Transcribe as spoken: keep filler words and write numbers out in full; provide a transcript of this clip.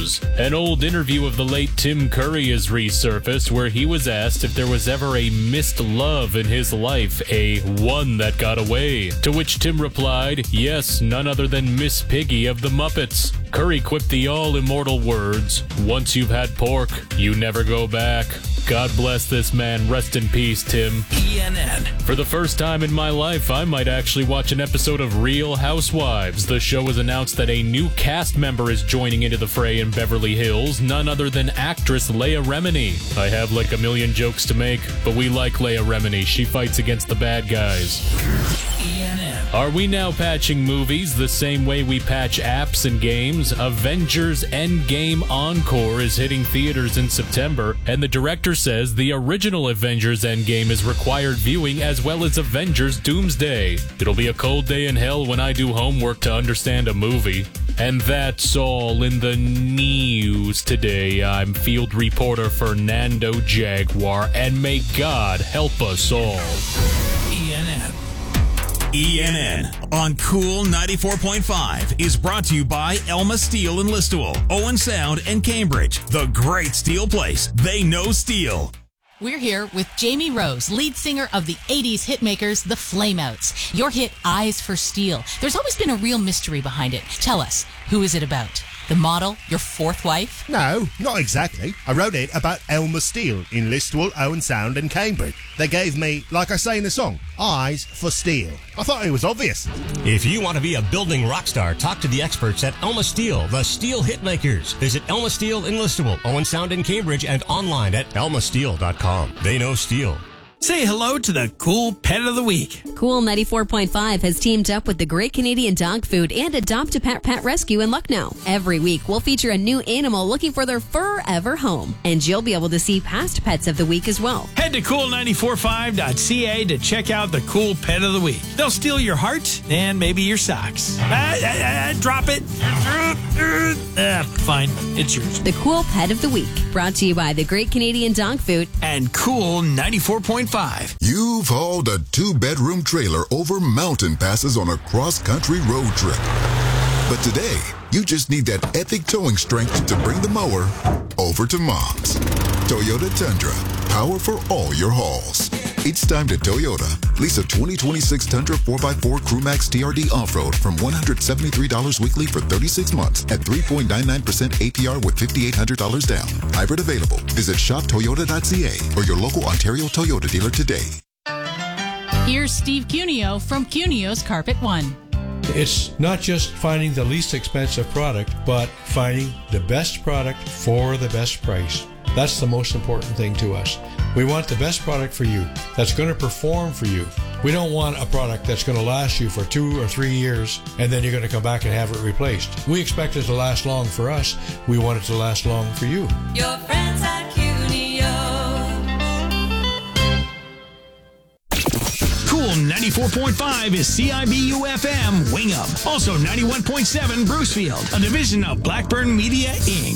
news. An old interview of the late Tim Curry has resurfaced where he was asked if there was ever a missed love in his life, a one that got away. To which Tim replied, yes, none other than Miss Piggy of the Muppets. Curry quipped the all-immortal words, once you've had pork, you never go back. God bless this man. Rest in peace, Tim. E N N. For the first time in my life, I might actually watch an episode of Real Housewives. The show has announced that a new cast member is joining into the fray in Beverly Hills, none other than actress Leah Remini. I have like a million jokes to make, but we like Leah Remini. She fights against the bad guys. E N N. Are we now patching movies the same way we patch apps and games? Avengers Endgame Encore is hitting theaters in September, and the director says the original Avengers Endgame is required viewing as well as Avengers Doomsday. It'll be a cold day in hell when I do homework to understand a movie. And that's all in the news today. I'm field reporter Fernando Jaguar, and may God help us all. E N N. E N N on Cool ninety-four point five is brought to you by Elma Steel in Listowel, Owen Sound, and Cambridge. The great steel place. They know steel. We're here with Jamie Rose, lead singer of the eighties hitmakers, the Flameouts. Your hit, Eyes for Steel. There's always been a real mystery behind it. Tell us, who is it about? The model? Your fourth wife? No, not exactly. I wrote it about Elma Steel in Listowel, Owen Sound and Cambridge. They gave me, like I say in the song, eyes for steel. I thought it was obvious. If you want to be a building rock star, talk to the experts at Elma Steel, the steel hitmakers. Visit Elma Steel in Listowel, Owen Sound in Cambridge, and online at elma steel dot com. They know steel. Say hello to the Cool Pet of the Week. Cool ninety-four point five has teamed up with the Great Canadian Dog Food and Adopt a Pet Pet Rescue in Lucknow. Every week, we'll feature a new animal looking for their forever home. And you'll be able to see past pets of the week as well. Head to cool nine four five dot c a to check out the Cool Pet of the Week. They'll steal your heart and maybe your socks. Ah, ah, ah, drop it. Ah, fine, it's yours. The Cool Pet of the Week, brought to you by the Great Canadian Dog Food and Cool ninety-four point five. You've hauled a two-bedroom trailer over mountain passes on a cross-country road trip. But today, you just need that epic towing strength to bring the mower over to Mom's. Toyota Tundra, power for all your hauls. It's time to Toyota. Lease a twenty twenty-six Tundra four by four Crewmax T R D Off-Road from one hundred seventy-three dollars weekly for thirty-six months at three point nine nine percent A P R with five thousand eight hundred dollars down. Hybrid available. Visit shop toyota dot c a or your local Ontario Toyota dealer today. Here's Steve Cuneo from Cuneo's Carpet One. It's not just finding the least expensive product, but finding the best product for the best price. That's the most important thing to us. We want the best product for you that's going to perform for you. We don't want a product that's going to last you for two or three years and then you're going to come back and have it replaced. We expect it to last long for us. We want it to last long for you. Your friends at Cuneo. Cool ninety-four point five is C I B U F M Wing Up. Also ninety-one point seven Brucefield, a division of Blackburn Media, Incorporated.